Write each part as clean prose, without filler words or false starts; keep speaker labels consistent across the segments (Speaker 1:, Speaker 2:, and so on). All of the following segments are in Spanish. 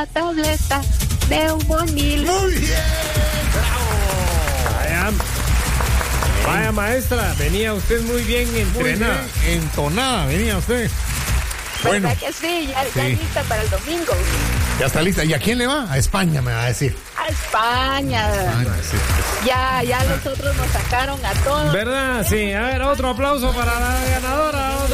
Speaker 1: tableta de un bonil.
Speaker 2: Muy bien.
Speaker 3: Vaya maestra, venía usted muy bien entrenada.
Speaker 2: Muy bien entonada, venía usted. Bueno,
Speaker 1: ¿Verdad que sí? Ya lista para el domingo.
Speaker 2: ya está lista. ¿Y a quién le va? A España, me va a decir.
Speaker 1: A España.
Speaker 2: Sí.
Speaker 1: Ya los otros nos sacaron a todos.
Speaker 3: ¿Verdad? Sí, a ver, otro aplauso para la ganadora, otra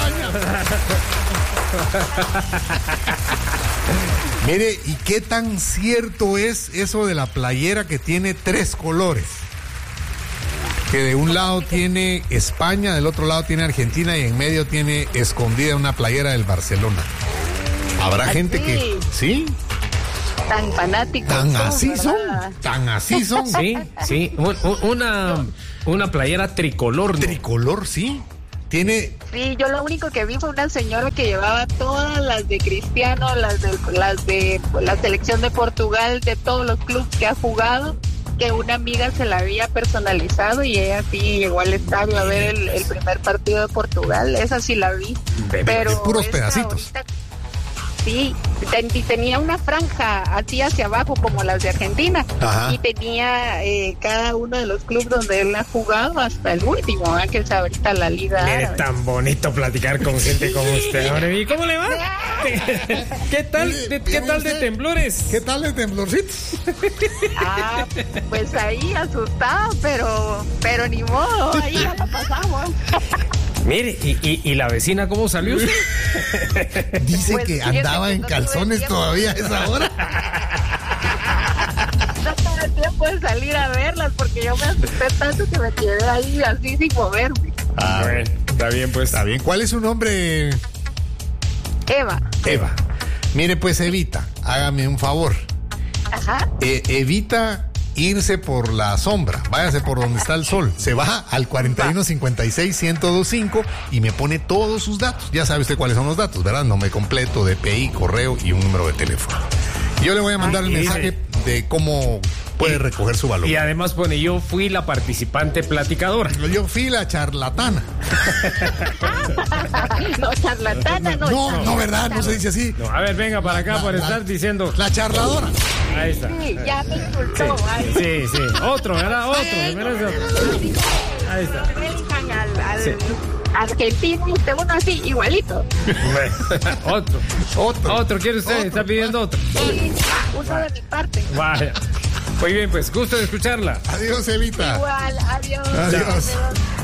Speaker 3: más.
Speaker 2: Mire, ¿y qué tan cierto es eso de la playera que tiene 3 colores? Que de un lado tiene España, del otro lado tiene Argentina y en medio tiene escondida una playera del Barcelona. Habrá gente que... ¿Sí?
Speaker 1: Tan fanáticos.
Speaker 2: ¿Tan así son?
Speaker 1: ¿Verdad?
Speaker 2: ¿Tan así son?
Speaker 3: Sí. Una playera tricolor, ¿no?
Speaker 2: Tricolor, sí. Tiene...
Speaker 1: Sí, yo lo único que vi fue una señora que llevaba todas las de Cristiano, las de la selección de Portugal, de todos los clubes que ha jugado, que una amiga se la había personalizado y ella sí llegó al estadio a ver el primer partido de Portugal. Esa sí la vi. Pero
Speaker 2: de puros
Speaker 1: esta
Speaker 2: pedacitos.
Speaker 1: ahorita, sí, y tenía una franja así hacia abajo como las de Argentina.
Speaker 2: Ajá.
Speaker 1: Y tenía cada uno de los clubes donde él ha jugado hasta el último, que es ahorita la Liga
Speaker 3: Mire,
Speaker 1: Árabe.
Speaker 3: tan bonito platicar con gente como usted. Hombre. ¿Y cómo le va? ¿Qué tal de temblores?
Speaker 2: ¿Qué tal de temblorcitos?
Speaker 1: Ah, pues ahí asustado, pero ni modo, ahí ya la pasamos.
Speaker 3: Mire, ¿y la vecina cómo salió usted?
Speaker 2: Dice
Speaker 1: Pues
Speaker 2: que
Speaker 1: fíjate
Speaker 2: andaba
Speaker 1: que
Speaker 2: en
Speaker 1: no tuve
Speaker 2: calzones
Speaker 1: tiempo.
Speaker 2: todavía a esa hora.
Speaker 1: No tuve tiempo de salir a verlas porque yo me asusté tanto que me quedé ahí así sin moverme.
Speaker 2: Ah,
Speaker 3: Bueno, está bien, pues.
Speaker 2: está bien. ¿Cuál es su nombre?
Speaker 1: Eva.
Speaker 2: Eva. Mire, pues Evita, hágame un favor.
Speaker 1: Ajá.
Speaker 2: Evita irse por la sombra, váyase por donde está el sol, se baja al 4156-1025 y me pone todos sus datos. Ya sabe usted cuáles son los datos, ¿verdad? Nombre completo, DPI, correo y un número de teléfono. Yo le voy a mandar el mensaje de cómo puede recoger su valor.
Speaker 3: Y además pone, yo fui la participante platicadora.
Speaker 2: Yo fui la charlatana.
Speaker 1: No, charlatana,
Speaker 2: No, ¿verdad? No se dice así.
Speaker 3: No, a ver, venga para acá por estar diciendo.
Speaker 2: La charladora.
Speaker 3: Ahí está.
Speaker 1: Sí, ya me insultó. Ay,
Speaker 3: Sí. Otro, ¿verdad? Otro. Se merece otro. Ahí está.
Speaker 1: Dejan al
Speaker 3: Sí.
Speaker 1: argentino y usted uno así, igualito.
Speaker 3: Otro, ¿quiere usted? Está pidiendo otro.
Speaker 1: Sí, uno de mi parte.
Speaker 3: Vaya. Muy bien, pues gusto de escucharla.
Speaker 2: Adiós, Evita.
Speaker 1: Igual, adiós.
Speaker 2: Adiós.